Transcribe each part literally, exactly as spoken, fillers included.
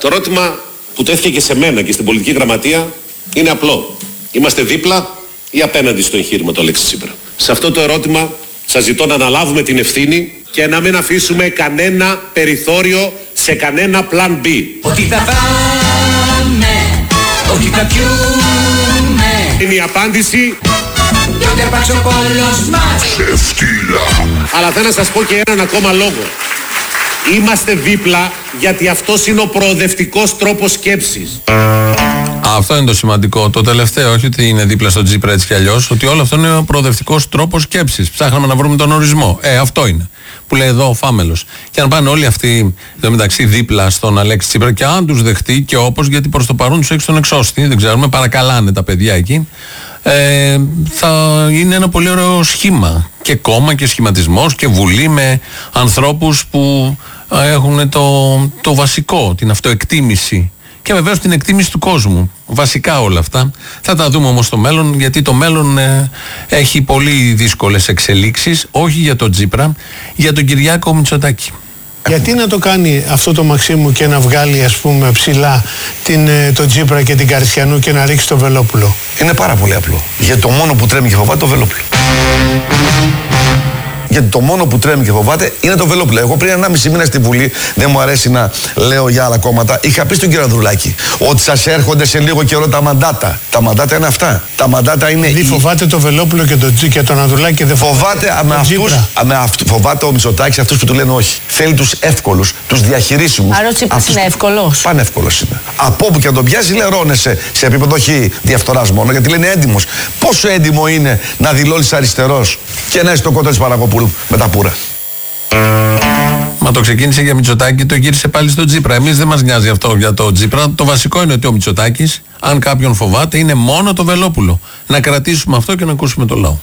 Το ερώτημα που τέθηκε και σε μένα και στην πολιτική γραμματεία είναι απλό. Είμαστε δίπλα ή απέναντι στο εγχείρημα του Αλέξη Τσίπρα? Σε αυτό το ερώτημα σας ζητώ να αναλάβουμε την ευθύνη και να μην αφήσουμε κανένα περιθώριο σε κανένα πλάν B. Ότι θα πάμε, ότι θα πιούμε, Είναι η απάντηση. και ότι αρπάξει ο πόλος μας. Αλλά θέλω να σας πω και έναν ακόμα λόγο. Είμαστε δίπλα γιατί αυτός είναι ο προοδευτικός τρόπος σκέψης. Αυτό είναι το σημαντικό. Το τελευταίο, όχι ότι είναι δίπλα στο Τσίπρα έτσι κι αλλιώς, ότι όλο αυτό είναι ο προοδευτικός τρόπος σκέψης. Ψάχναμε να βρούμε τον ορισμό. Ε, αυτό είναι. Που λέει εδώ ο Φάμελος. Και αν πάνε όλοι αυτοί εδώ μεταξύ δίπλα στον Αλέξη Τσίπρα και αν τους δεχτεί και όπως, γιατί προς το παρόν τους έχει στον εξώστη, δεν ξέρουμε, παρακαλάνε τα παιδιά εκεί. Ε, θα είναι ένα πολύ ωραίο σχήμα. Και κόμμα και σχηματισμός και βουλή με ανθρώπους που έχουν το, το βασικό, την αυτοεκτίμηση. Και βεβαίως την εκτίμηση του κόσμου. Βασικά όλα αυτά. Θα τα δούμε όμως στο μέλλον, γιατί το μέλλον ε, έχει πολύ δύσκολες εξελίξεις, όχι για τον Τσίπρα, για τον Κυριάκο Μητσοτάκη. Γιατί να το κάνει αυτό το Μαξίμου και να βγάλει, ας πούμε, ψηλά την, τον Τσίπρα και την Καριστιανού και να ρίξει το Βελόπουλο? Είναι πάρα πολύ απλό. Γιατί το μόνο που τρέμει και φοβάται το Βελόπουλο. Γιατί το μόνο που τρέμει και φοβάται είναι το Βελόπουλο. Εγώ πριν ενάμιση μήνα στη Βουλή, δεν μου αρέσει να λέω για άλλα κόμματα, είχα πει στον κύριο Ανδρουλάκη ότι σας έρχονται σε λίγο καιρό τα μαντάτα. Τα μαντάτα είναι αυτά. Τα μαντάτα είναι. Δηλαδή φοβάται το Βελόπουλο και τον, και τον Ανδρουλάκη και δεν φοβάται. Φοβάται, με αυτούς, με αυτού, φοβάται ο Μητσοτάκης αυτούς που του λένε όχι. Θέλει τους εύκολους, τους διαχειρίσιμους. Άρα ο Τσίπρας είναι εύκολος. Πανεύκολος είναι. Από όπου και αν τον πιάσει, λερώνεσαι σε επίπεδο όχι διαφθοράς μόνο, γιατί λένε έντιμος. Πόσο έντιμο είναι να δηλώνεις αριστερός και να είσαι το κότο της Παρακοπούλου με τα πουρα. Μα το ξεκίνησε για Μητσοτάκη και το γύρισε πάλι στο Τσίπρα. Εμείς δεν μας νοιάζει αυτό για το Τσίπρα. Το βασικό είναι ότι ο Μητσοτάκης, αν κάποιον φοβάται, είναι μόνο το Βελόπουλο. Να κρατήσουμε αυτό και να ακούσουμε το λαό.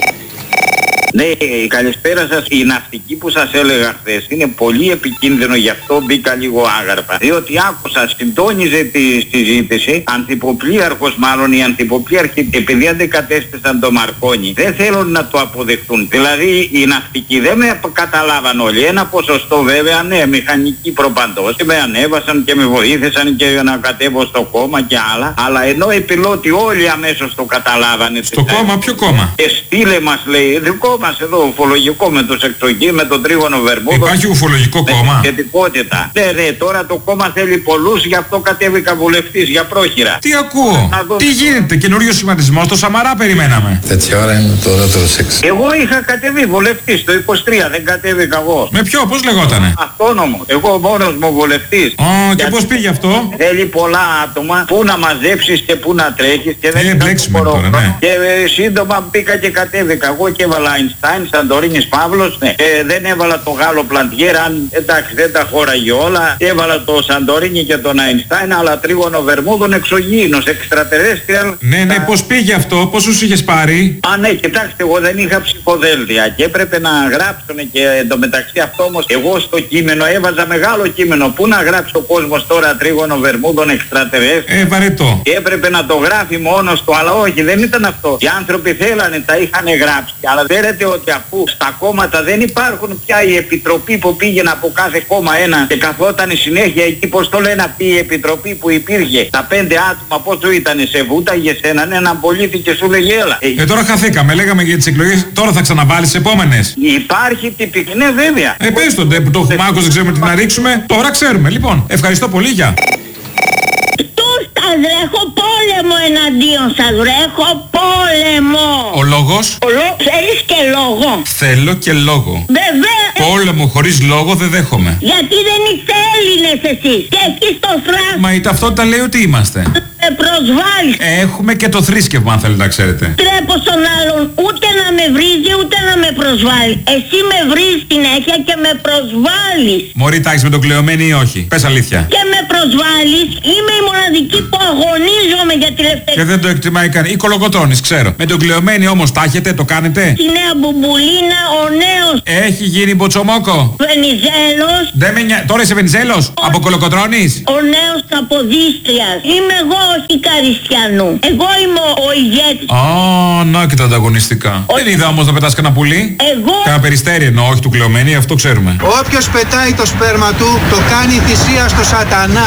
Ναι, καλησπέρα σας. Η ναυτική που σας έλεγα χθες είναι πολύ επικίνδυνο, γι' αυτό μπήκα λίγο άγαρπα. Διότι άκουσα, συντόνιζε τη συζήτηση, ανθυποπλοίαρχος μάλλον, οι ανθυποπλοίαρχοι, επειδή αντεκατέστησαν το Μαρκόνι, δεν θέλουν να το αποδεχτούν. Δηλαδή οι ναυτικοί δεν με καταλάβαν όλοι. Ένα ποσοστό βέβαια, ναι, μηχανικοί προπαντός, με ανέβασαν και με βοήθησαν και να κατέβω στο κόμμα και άλλα. Αλλά ενώ οι πιλότοι όλοι αμέσως το καταλάβανε. Στο κόμμα, ποιο κόμμα? Και στείλε μας, λέει, δικό μας εδώ ουφολογικό με τους εξωγείς, με τον τρίγωνο Βερμούδο. Υπάρχει ουφολογικό κόμμα? Σχετικότητα. Ναι, ναι, τώρα το κόμμα θέλει πολλούς, γι' αυτό κατέβηκα βουλευτής για πρόχειρα. Τι ακούω? Τι γίνεται, καινούριο σχηματισμό, το Σαμαρά περιμέναμε. Τέτοια ώρα είναι το δεύτερο σεξ. Εγώ είχα κατεβεί βουλευτής το είκοσι τρία, δεν κατέβηκα εγώ. Με ποιο, πώς λεγότανε? Αυτόνομο. Εγώ μόνος μου βουλευτής. Ω, και πώς πήγε αυτό? Θέλει πολλά άτομα, πού να μαζέψεις και πού να τρέχεις και δεν ε, μπλέξουμε τώρα, ναι. Και ε, σύντομα μπήκα και κατέβηκα εγώ και έβαλα Αϊνστάιν, Σαντορίνης Παύλος, ναι. Ε, δεν έβαλα το Γάλλο Πλαντιέρα, αν εντάξει δεν τα χώραγε όλα. Έβαλα το Σαντορίνη και τον Αϊνστάιν, αλλά τρίγωνο Βερμούδων εξωγήινος, εξτρατερέστριαλ. Ναι, ναι, πώς πήγε αυτό, πόσους είχες πάρει? Α, ναι, κοιτάξτε, εγώ δεν είχα ψηφοδέλτια και έπρεπε να γράψουν και εντωμεταξύ αυτό όμως, εγώ στο κείμενο έβαζα μεγάλο κείμενο. Πού να γράψει ο κόσμος τώρα τρίγωνο Βερμούδων εξτρατερέστριαλ? Ε, βαρετό. Και έπρεπε να το γράφει μόνος του, αλλά όχι, δεν ήταν αυτό. Οι άνθρωποι θέλανε, τα είχαν γράψει. Αλλά ξέρετε ότι αφού στα κόμματα δεν υπάρχουν πια η επιτροπή που πήγαινε από κάθε κόμμα ένα και καθόταν συνέχεια εκεί, πώς το λένε αυτή η επιτροπή που υπήρχε, τα πέντε άτομα πόσο ήτανε, σε βούταγε σε έναν έναν πολίτη και σου λέγε έλα. Ε, τώρα χαθήκαμε, λέγαμε για τις εκλογές, τώρα θα ξαναβάλεις τις επόμενες. Υπάρχει τυπική, ναι βέβαια. Ε, πες τον που το έχουμε άκουσει, δεν ξέρουμε τι να ρίξουμε, τώρα ξέρουμε. Λοιπόν, ευχαριστώ πολύ, γεια. Σας βρέχω πόλεμο εναντίον σας, βρέχω πόλεμο. Ο λόγος? Ο λόγος, θέλεις και λόγο? Θέλω και λόγο. Βεβαίως. Πόλεμο χωρίς λόγο δεν δέχομαι. Γιατί δεν είστε Έλληνες εσείς και εκεί στο θράσο. Μα η ταυτότητα λέει ότι είμαστε. Με προσβάλλεις. Έχουμε και το θρήσκευμα αν θέλετε να ξέρετε. Τρέπω στον άλλον ούτε να με βρίζει ούτε να με προσβάλλει. Εσύ με βρίζεις συνέχεια και με προσβάλλεις. Μωρή, τα έχεις με τον κλεωμένη ή όχι? Πες αλήθεια. Και με προσβάλλεις. Είμαι η μοναδική που αγωνίζομαι για τη ελευθερία. Και δεν το εκτιμάει κανείς. Ή κολοκοτρώνεις, ξέρω. Με τον κλεωμένη όμως τα έχετε, το κάνετε? Τη νέα μπουμπουλίνα, ο νέος. Έχει γίνει μποτσομόκο. Βενιζέλος. Δεν με νοιάζει. Τώρα είσαι Βενιζέλος. Ο... Από κολοκοτρώνεις. Ο νέος Καποδίστριας. Είμαι εγώ, όχι Καριστιανού. Εγώ είμαι ο ηγέτης. Α, να και τα ανταγωνιστικά. Ο... Δεν είδα όμως να πετάς κανένα πουλί. Εγώ. Κανένα περιστέρι εννοώ, όχι του κλεωμένη, αυτό ξέρουμε. Όποιος πετάει το σπέρμα του, το κάνει θυσία στο σατανά.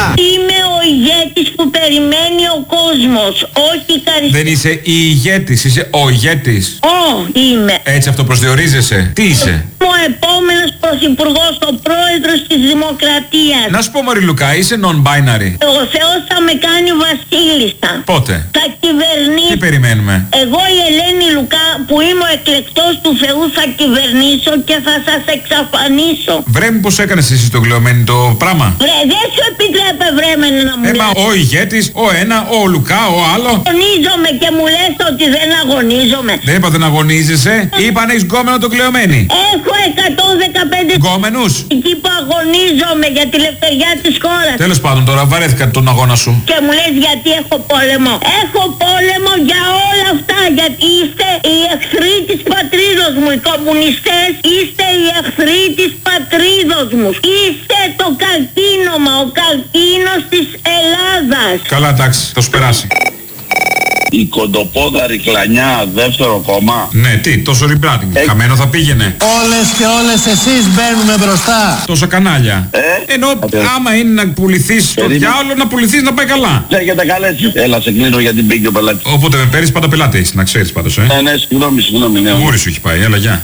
Είμαι ο ηγέτης που περιμένει ο κόσμος, όχι η καριστή. Δεν είσαι η ηγέτης, είσαι ο ηγέτης. Ω, είμαι. Έτσι αυτοπροσδιορίζεσαι. Τι είσαι? Ο επόμενος πρωθυπουργός, ο πρόεδρος της Δημοκρατίας. Να σου πω Μωρή Λουκά, είσαι non-binary. Ο Θεός θα με κάνει βασίλισσα. Πότε? Θα κυβερνήσω. Τι περιμένουμε? Εγώ η Ελένη Λουκά που είμαι ο εκλεκτός του Θεού θα κυβερνήσω και θα σας εξαφανίσω. Βρέ μου πως έκανες εσύ το γλεωμένο το πράγμα. Βρε, δεν σου επιτρέπε βρέμενε να μου Έμα λες. ο ηγέτης, ο ένα, ο Λουκά, ο άλλο. Αγωνίζομαι και μου λες ότι δεν αγωνίζομαι. Δεν είπα δεν αγωνίζεσαι, είπα αν έχεις γκόμενο το κλεωμένη. Έχω εκατόν δεκαπέντε Γκόμενους. εκεί που αγωνίζομαι για τη λευτεριά της χώρας. Τέλος πάντων τώρα βαρέθηκα τον αγώνα σου. Και μου λες γιατί έχω πόλεμο. Έχω πόλεμο για όλα αυτά. Γιατί είστε οι εχθροί της πατρίδος μου. Οι κομμουνιστές είστε οι εχθροί της πατρίδος μου. Είστε το καρκίνωμα, ο καρκίνος της Ελλάδας. Καλά εντάξει, θα σου περάσει. Η κοντοπόδαρη κλανιά δεύτερο κόμμα. Ναι, τι, τόσο rebranding. Ε... Χαμένο θα πήγαινε. Όλες και όλες εσείς μπαίνουμε μπροστά. Τόσα κανάλια. Ε? Ενώ ε... άμα είναι να πουληθείς στο διάολο, να πουληθείς να πάει καλά. Λέγεται καλές. Έλα σε κλείνω γιατί πήγε ο πελάτης. Όποτε με παίρνεις πάντα πελάτη έχεις, να ξέρεις πάντως, ε. Ναι, ναι, συγγνώμη, συγγνώμη. Ναι. Γούρι σου έχει πάει, έλα γεια.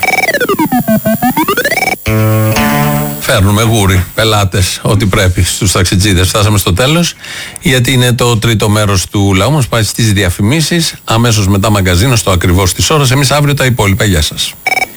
Φέρνουμε γούρι, πελάτες, ό,τι πρέπει στους ταξιτζίδες. Φτάσαμε στο τέλος, γιατί είναι το τρίτο μέρος του λαού μας. Πάει στις διαφημίσεις, αμέσως μετά μαγκαζίνο, στο ακριβώς της ώρας. Εμείς αύριο τα υπόλοιπα. Γεια σας.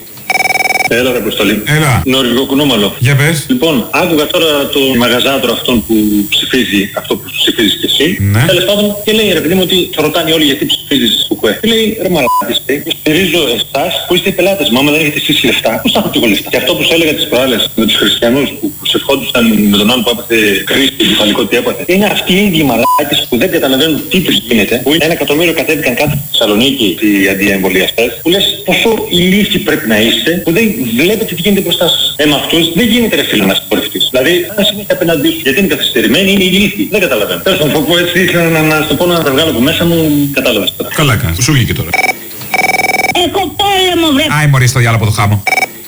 Έλα ρε Αποστολή. Έλα. Νορβηγό κουνούμαλο. Για πες. Λοιπόν, άκουγα τώρα το μαγαζάτρο αυτόν που ψηφίζει αυτό που ψηφίζεις και εσύ. Ναι. Τέλος πάντων και λέει ρε παιδί μου ότι το ρωτάνε όλοι γιατί ψηφίζεις κουκουέ. Και λέει ρε μαλάκες, στηρίζω εσάς που είστε οι πελάτες μου. Άμα δεν έχετε εσείς λεφτά, πώς θα έχω και εγώ λεφτά. Και αυτό που σου έλεγα τις προάλλες με τους χριστιανούς που προσευχόντουσαν με τον άλλο που έπαθε κρίση, κεφαλικό τι έπαθε. Είναι αυτοί οι ίδιοι μαλάκες που δεν καταλαβαίνουν τι τους γίνεται. Που ένα εκατομμύριο κατέβηκαν κάτω στη Θεσσαλονίκη οι αντιεμβολιαστές. Που λες πόσο ηλίθιοι πρέπει να είστε που δεν βλέπετε τι γίνεται μπροστά σας. Ε, με αυτούς δεν γίνεται ρε φίλε να συγχωρευτείς. Δηλαδή, αν συνέχεια απέναντί σου, γιατί είναι καθυστερημένοι, είναι ηλίθιοι. Δεν καταλαβαίνω. Τέλος πάντων, πω έτσι, ήθελα να, να στο πω να τα βγάλω από μέσα μου, κατάλαβες τώρα. Καλά κάνεις, σου βγήκε τώρα. Έχω πόλεμο βρε. Άι μωρή στο διάλογο από το χάμο.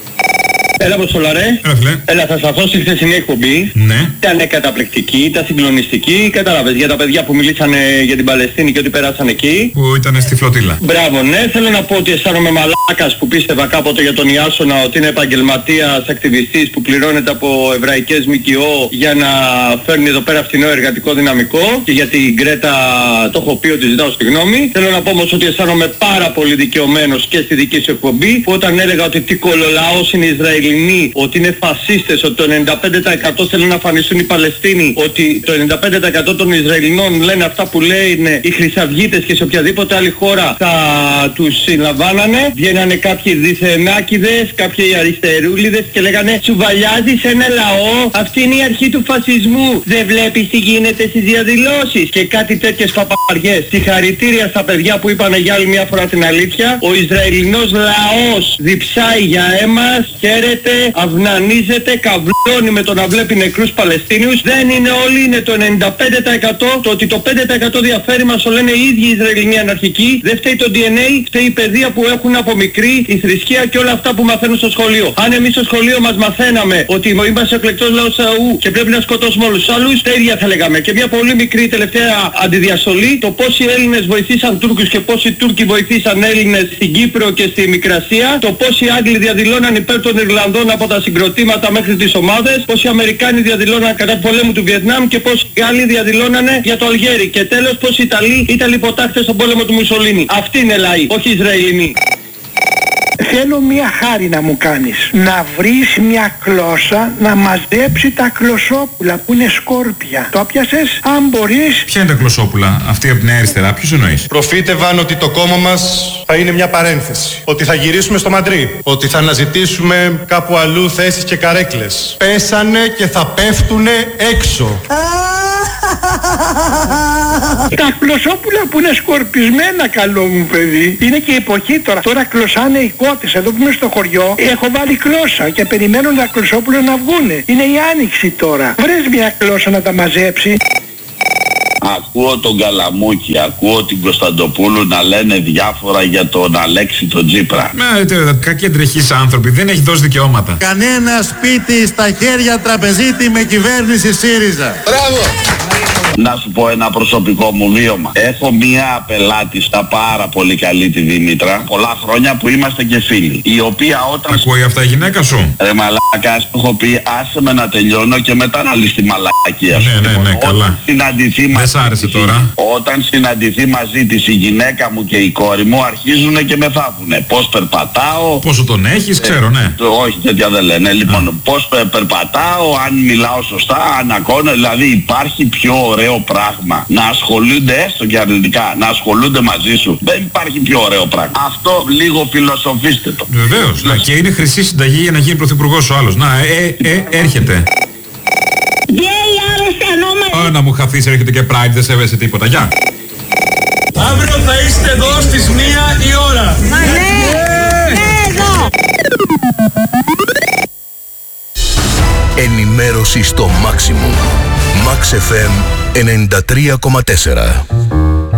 Έλα Αποστολά ρε. Έλα φίλε. Έλα θα σταθώ στη χθεσινή εκπομπή. Ναι. Ήταν καταπληκτική, ήταν συγκλονιστική. Κατάλαβες για τα παιδιά που μιλήσανε για την Παλαιστίνη και ότι πέρασαν εκεί. Που ήταν στη φλωτήλα. Μπράβο, ναι. Θέλω να πω ότι αισθάνομαι μαλάκας που πίστευα κάποτε για τον Ιάσονα ότι είναι επαγγελματίας, ακτιβιστής που πληρώνεται από εβραϊκές ΜΚΟ για να φέρνει εδώ πέρα φθηνό εργατικό δυναμικό. Και για την Γκρέτα το έχω πει ότι ζητάω συγγνώμη. Θέλω να πω όμως ότι αισθάνομαι πάρα πολύ δικαιωμένος και στη δική σου εκπομπή που όταν έλεγα ότι τι κολολαός είναι Ισραηλ. Ότι είναι φασίστες, ότι το ενενήντα πέντε τοις εκατό θέλουν να φανιστούν οι Παλαιστίνοι, ότι το ενενήντα πέντε τοις εκατό των Ισραηλινών λένε αυτά που λένε οι Χρυσαυγίτες και σε οποιαδήποτε άλλη χώρα θα τους συλλαμβάνανε. Βγαίνανε κάποιοι διθενάκηδες, κάποιοι αριστερούλιδες και λέγανε «Τσουβαλιάζεις ένα λαό, αυτή είναι η αρχή του φασισμού, δεν βλέπεις τι γίνεται στις διαδηλώσεις» και κάτι τέτοιες παπαριές. Συγχαρητήρια στα παιδιά που είπανε για άλλη μια φορά την αλήθεια. Ο Ισραηλινός λαός διψάει για αίμα, χαίρεται, αυνανίζεται, καβλώνει με το να βλέπει νεκρούς Παλαιστίνιους. Δεν είναι όλοι, είναι το ενενήντα πέντε τοις εκατό. Το ότι το πέντε τοις εκατό διαφέρει μας το λένε οι ίδιοι οι Ισραηλινοί αναρχικοί. Δεν φταίει το ντι εν έι, φταίει η παιδεία που έχουν από μικρή, η θρησκεία και όλα αυτά που μαθαίνουν στο σχολείο. Αν εμείς στο σχολείο μας μαθαίναμε ότι είμαστε εκλεκτός λαός Θεού και πρέπει να σκοτώσουμε όλους τους άλλους, τα ίδια θα λέγαμε. Και μια πολύ μικρή τελευταία αντιδιαστολή, το πόσοι Έλληνες βοηθήσαν Τούρκους και πόσοι Τούρκοι βοηθήσαν Έλληνες στην Κύπρο και στη Μικρασία, το πόσοι Άγγλοι διαδηλώναν υπέρ των Ιρλανδών από τα συγκροτήματα μέχρι τις ομάδες, πόσοι Αμερικάνοι διαδηλώναν κατά του πολέμου του Βιετνάμ και πόσοι Γάλλοι διαδηλώνανε για το Αλγέρι. Και τέλος πόσοι Ιταλοί ήταν υποτάχτες στον πόλεμο του Μουσολίνη. Αυτοί είναι λαοί, όχι Ισραηλινοί. Θέλω μια χάρη να μου κάνεις. Να βρεις μια κλώσσα να μαζέψει τα κλωσόπουλα που είναι σκόρπια. Το πιάσες αν μπορείς. Ποια είναι τα κλωσόπουλα, αυτή από την αριστερά, ποιος εννοείς? Προφήτευαν ότι το κόμμα μας θα είναι μια παρένθεση. Ότι θα γυρίσουμε στο Μαντρί. Ότι θα αναζητήσουμε κάπου αλλού θέσεις και καρέκλες. Πέσανε και θα πέφτουνε έξω. Τα κλωσόπουλα που είναι σκορπισμένα, καλό μου παιδί. Είναι και η εποχή τώρα. Τώρα κλωσάνε οι κότες. Εδώ που είμαι στο χωριό έχω βάλει κλώσσα και περιμένουν τα κλωσόπουλα να βγούνε. Είναι η άνοιξη τώρα. Βρες μια κλώσσα να τα μαζέψει. Ακούω τον Καλαμούκη, ακούω την Κωνσταντοπούλου να λένε διάφορα για τον Αλέξη τον Τσίπρα. Ναι, κακοί εντρεχείς άνθρωποι, δεν έχει δώσει δικαιώματα. Κανένα σπίτι στα χέρια τραπεζίτη με κυβέρνηση ΣΥΡΙΖΑ. Μπράβο! Να σου πω ένα προσωπικό μου βίωμα. Έχω μία πελάτη στα πάρα πολύ καλή, τη Δήμητρα, πολλά χρόνια που είμαστε και φίλοι. Η οποία όταν... Ακούει αυτά η γυναίκα σου? Ρε μαλάκα, σου έχω πει άσε με να τελειώνω και μετά να λύσει τη μαλακία σου. Ναι, ναι, ναι, καλά. Δεν σ' άρεσε τώρα. Όταν συναντηθεί μαζί της η γυναίκα μου και η κόρη μου αρχίζουν και με θάβουνε. Πώς περπατάω. Πόσο τον έχεις, ε, ξέρω, ναι. Το, όχι, τέτοια δεν λένε. Λοιπόν, Α. πώς πε, περπατάω, αν μιλάω σωστά, αν ακώνω. Δηλαδή υπάρχει πιο ωραίο πράγμα να ασχολούνται έστω και αρνητικά, να ασχολούνται μαζί σου. Δεν υπάρχει πιο ωραίο πράγμα. Αυτό λίγο φιλοσοφήστε το. Βεβαίως. Ναι. Και είναι χρυσή συνταγή για να γίνει πρωθυπουργός ο άλλος. Να, ε, ε, έρχεται. Ω, να μου χαθείς, έρχεται και Pride, δεν σέβεσαι τίποτα. Γεια. Αύριο θα είστε εδώ στις μία η ώρα. Μα ναι, ναι, εδώ. Ενημέρωση στο maximum. Max εφ εμ ενενήντα τρία κόμμα τέσσερα.